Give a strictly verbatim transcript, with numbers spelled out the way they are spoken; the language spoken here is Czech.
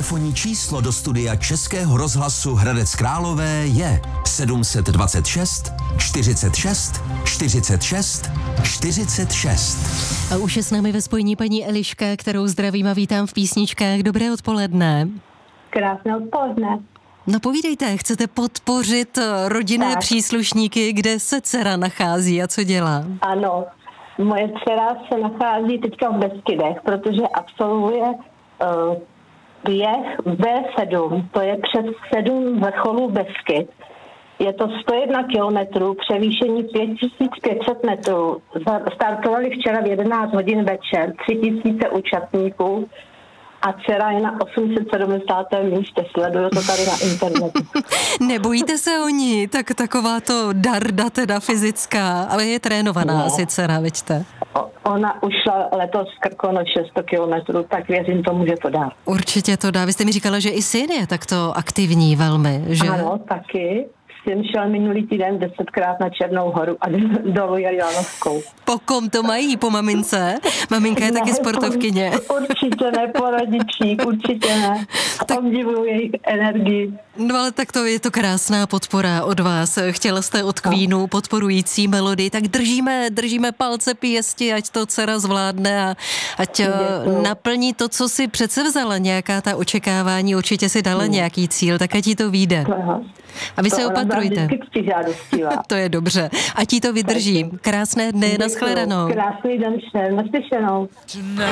Telefonní číslo do studia Českého rozhlasu Hradec Králové je sedm set dvacet šest čtyřicet šest čtyřicet šest čtyřicet šest. A už je s námi ve spojení paní Eliška, kterou zdravím a vítám v písničkách. Dobré odpoledne. Krásné odpoledne. No povídejte, chcete podpořit rodinné tak. příslušníky, kde se dcera nachází a co dělá? Ano, moje dcera se nachází teďka v Beskydech, protože absolvuje uh, běh bé sedm, to je přes sedm vrcholů Beskyd. Je to sto jedna kilometrů, převýšení pět tisíc pět set metrů. Startovali včera v jedenáct hodin večer, tři tisíce účastníků. A dcera je na osm set sedmdesátém místě, sleduju to tady na internetu. Nebojíte se o ní, tak taková to darda teda fyzická, ale je trénovaná no. asi dcera, veďte. O, ona ušla letos z Krkonoš šest set kilometrů, tak věřím tomu, že to dá. Určitě to dá. Vy jste mi říkala, že i syn je takto aktivní velmi, že? Ano, taky. Syn šel minulý týden desetkrát na Černou horu a dolů Jeliánovskou. Po kom to mají? Po mamince? Maminka je ne, taky sportovkyně. Určitě ne, po rodičích, určitě ne. Tak... Obdivuju jejich energii. No ale tak to je to krásná podpora od vás. Chtěla jste od Queenu podporující melodii, tak držíme, držíme palce pěsti, ať to dcera zvládne a ať Děkuju. naplní to, co si přece vzala, nějaká ta očekávání, určitě si dala hmm. nějaký cíl, tak ať jí to vyjde. Aha. A vy to se opatrujte. To je dobře. Ať jí to vydrží. Krásné dny, nashledanou. Krásný den všem, naslyšenou.